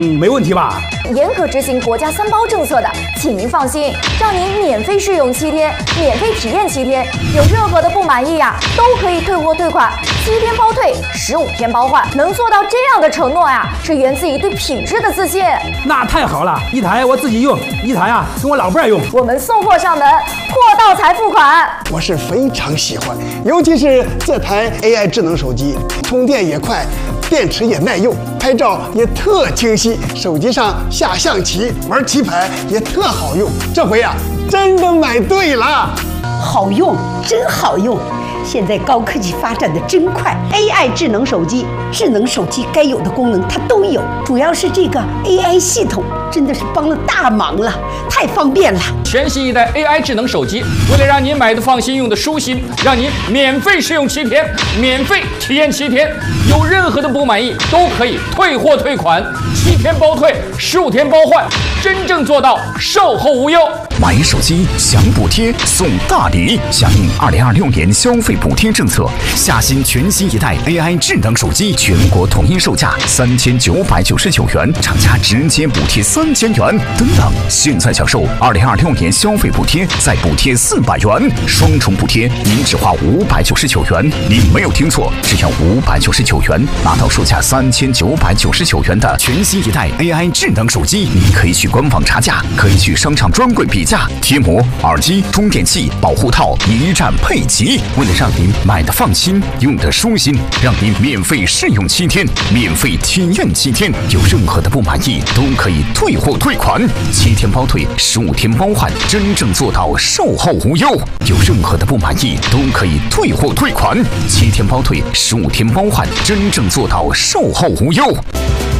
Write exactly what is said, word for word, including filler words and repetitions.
嗯，没问题吧？ 严格执行国家三包政策的，请您放心，让您免费试用七天，免费体验七天，有任何的不满意呀、啊，都可以退货退款，七天包退，十五天包换，能做到这样的承诺呀、啊，是源自于对品质的自信。 那太好了，一台我自己用，一台啊跟我老伴儿用。 我们送货上门，货到才付款。 我是非常喜欢，尤其是这台 A I 智能手机，充电也快，电池也耐用，拍照也特清晰，手机上下象棋、玩棋牌也特好用。这回啊，真的买对了， 好用，真好用。现在高科技发展的真快 ，A I 智能手机，智能手机该有的功能它都有，主要是这个 A I 系统真的是帮了大忙了，太方便了。 全新一代 A I 智能手机，为了让您买的放心，用的舒心，让您免费试用七天，免费体验七天，有任何的不满意都可以退货退款，七天包退，十五天包换，真正做到售后无忧。 买手机享补贴送大礼，响应二零二六年消费补贴政策，下新全新一代 A I 智能手机，全国统一售价三千九百九十九元，厂家直接补贴三千元。等等，现在享受二零二六年消费补贴，再补贴四百元，双重补贴，您只花五百九十九元。您没有听错，只要五百九十九元，拿到售价三千九百九十九元的全新一代 A I 智能手机。您可以去官网查价，可以去商场专柜比价。贴膜、耳机、充电器、保护套一站配齐。为了让您买的放心，用的舒心，让您免费试用七天，免费体验七天，有任何的不满意都可以退货退款，七天包退，十五天包换，真正做到售后无忧。有任何的不满意都可以退货退款，七天包退，十五天包换，真正做到售后无忧。